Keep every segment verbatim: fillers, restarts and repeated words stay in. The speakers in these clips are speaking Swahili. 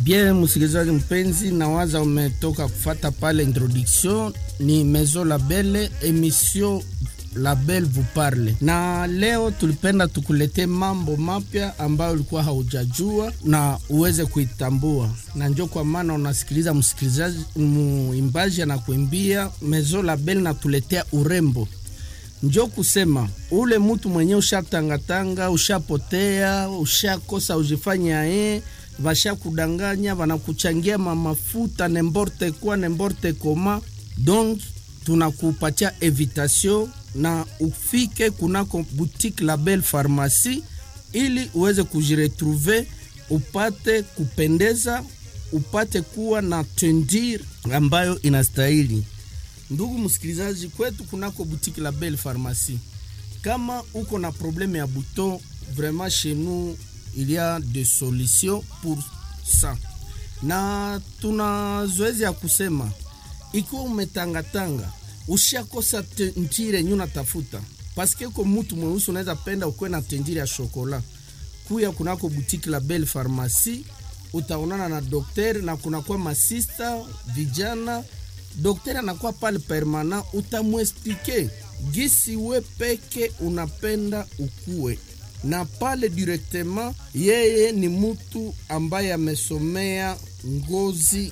Bien, msikilizaji mpenzi, nawaza umetoka kufata pale introduction. Ni Maison Label, emission Label vous parle. Na leo tulipenda tukulete mambo mapya ambayo ulikuwa haujajua na uweze kuitambua. Na njoo kwa maana unasikiliza msikilizaji muimbaji anakuimbia Maison Label na tuletea urembo. Njoo kusema ule mtu mwenye ushatangatanga, ushapotea, ushakosa ujifanya eh, vasha kudanganya, vanakuchangia mafuta n'importe quoi n'importe comment. Donc tunakupatia invitation na ufike kunako boutique Label Pharmacie ili uweze kujiretrouver, upate kupendeza, upate kuwa na tendir ambayo inastahili. Ndugu msikilizaji, kwetu kunako boutique Label Pharmacie, kama uko na problème ya bouton, vraiment chez nous il y a des solutions pour ça. Na tuna zoezi ya kusema ikiwa umetangatanga, ushakosa tendire nyuna tafuta, paske ko mtu mweusi unaweza penda ukwe na tendire ya chocolat, kuya kunako boutique Label Pharmacie utaonana na daktari na kunakuwa masista vijana. Daktari anakuwa pale permanent, utamwexplique gisi we peke unapenda ukue. Na pale directement yeye ni mtu ambaye amesomea ngozi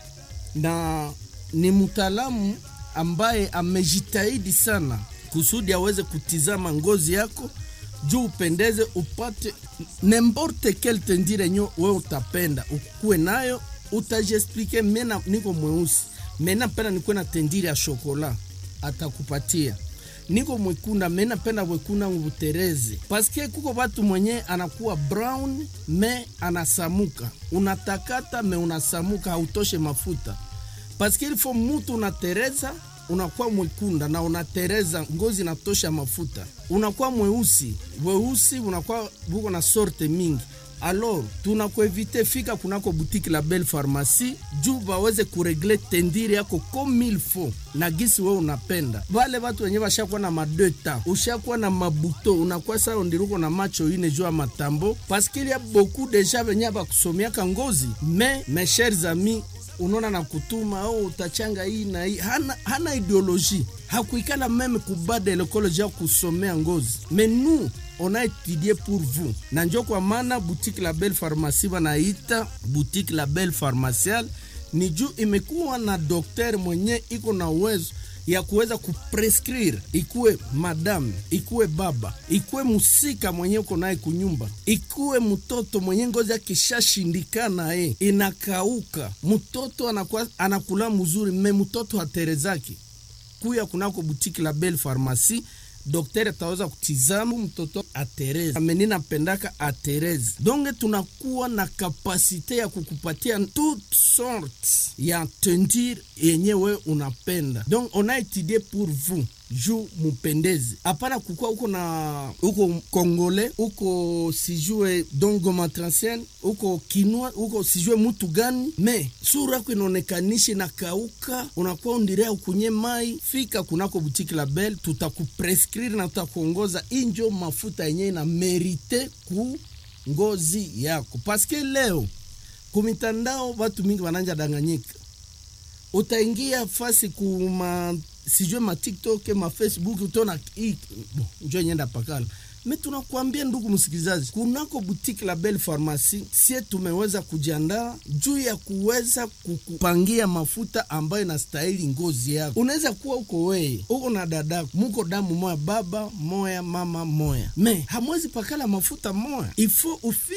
na ni mtaalamu ambaye amejitahidi sana kusudi aweze kutizama ngozi yako juu upendeze, upate n'importe quel tendire nyo wewe utapenda ukue nayo. Utajiexplique, mena niko mweusi, mena penda nikuwe na tendire ya chocolat, atakupatia. Niko mwekunda, mena penda wekuna mbutereze, paske kuko watu mwenye anakuwa brown me anasamuka, unatakata me unasamuka, hautoshe mafuta. Paske ilifo mutu unatereza unakuwa mwekunda na unatereza ngozi natosha mafuta, unakuwa mweusi, weusi unakuwa buko na sorte mingi. Alors tunakuevite fika kunako boutique Label Pharmacie juu waweze kuregle tendire yako comme il faut na gisi wewe unapenda. Wale watu wenye washakuwa na madeta, ushakuwa na mabuto, unakuwa saa ndiruko na macho ine juu ya matambo, parce qu'il y a beaucoup de gens wenye bakusomiaka ngozi. Mais mes chers amis, unaona na kutuma au utachanga hii na hii, hana, hana ideologie, hakuikala meme kubade l'ecologie ya kusomea ngozi. Mais nous on a étudié pour vous. Na njoo kwa maana boutique Label Pharmacie wanaita boutique Label Pharmacial ni juu imekuwa na daktari mwenye iko na uwezo ya kuweza kuprescrire, ikuwe madame, ikuwe baba, ikuwe musika mwenye uko naye kunyumba, ikuwe mtoto mwenye ngozi yake kishashindikana eh, inakauka, mtoto anakuwa anakula mzuri me mtoto haterezaki, kuya kunako boutique Label Pharmacie. Daktari ataweza kutizama mtoto atereze, amenina pendaka atereze. Donge tunakuwa na kapasite ya kukupatia toute sorte ya tendire yenyewe unapenda. Donc on a étudié pour vous juu mupendeze. Apana kukua uko na uko Congolais, uko sijue dongo matransien, uko kinua, uko sijue mutu gani, me sura yako inaonekanishi na kauka, unakuwa undirea ukunye mai. Fika kunako boutique Label, tutakuprescrire na tutakuongoza injo mafuta yenye na merite ku ngozi yako. Paske leo kumitandao watu mingi wananja danganyika. Utaingia fasi kuma sijue ma TikTok, ma Facebook, utona hii bon, njoo nyenda pakala. Me tunakuambia ndugu msikilizaji, kunako boutique Label Pharmacie sie tumeweza kujiandaa juu ya kuweza kukupangia mafuta ambayo inastahili ngozi yako. Unaweza kuwa uko wewe, uko na dadako, muko damu moya, baba moya, mama moya, me hamwezi pakala mafuta moya. Ifo ufi